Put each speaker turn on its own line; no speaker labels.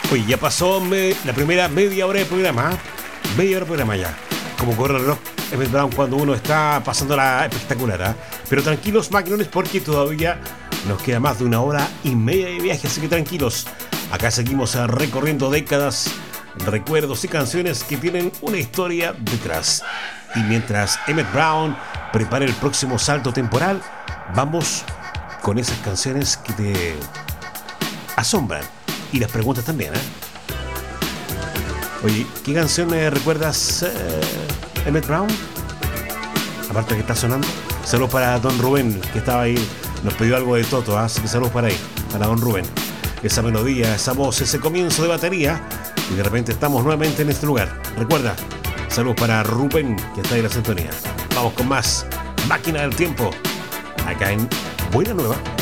Oye, ya pasó la primera media hora de programa, ¿eh? Media hora de programa ya. Como corre el reloj Emmett Brown cuando uno está pasándola espectacular, ¿eh? Pero tranquilos, maquinones, porque todavía nos queda más de una hora y media de viaje, así que tranquilos. Acá seguimos recorriendo décadas, recuerdos y canciones que tienen una historia detrás. Y mientras Emmett Brown prepara el próximo salto temporal, vamos con esas canciones que te asombran. Y las preguntas también, ¿eh? Oye, ¿qué canción recuerdas, Emmett Brown? Aparte que está sonando. Saludos para Don Rubén, que estaba ahí. Nos pidió algo de Toto, ¿eh? Así que saludos para ahí, para Don Rubén. Esa melodía, esa voz, ese comienzo de batería. Y de repente estamos nuevamente en este lugar. Recuerda, saludos para Rubén, que está ahí en la sintonía. Vamos con más Máquina del Tiempo, acá en Buena Nueva.